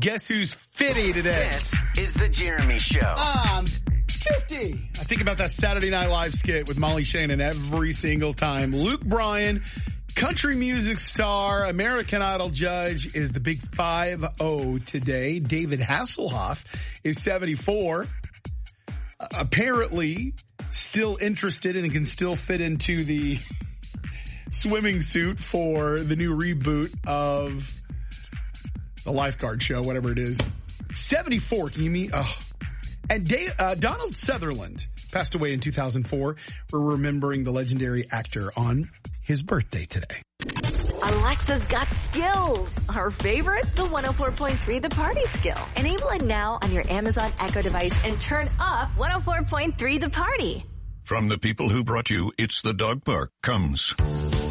Guess who's 50 today? This is the Jeremy Show. 50. I think about that Saturday Night Live skit with Molly Shannon every single time. Luke Bryan, country music star, American Idol judge, is the big 5-0 today. David Hasselhoff is 74. Apparently still interested and can still fit into the swimming suit for the new reboot of the Lifeguard Show, whatever it is. 74. Can you mean? Oh. And Donald Sutherland passed away in 2004. We're remembering the legendary actor on his birthday today. Alexa's got skills. Her favorite? The 104.3 The Party skill. Enable it now on your Amazon Echo device and turn up 104.3 The Party. From the people who brought you It's the Dog Park comes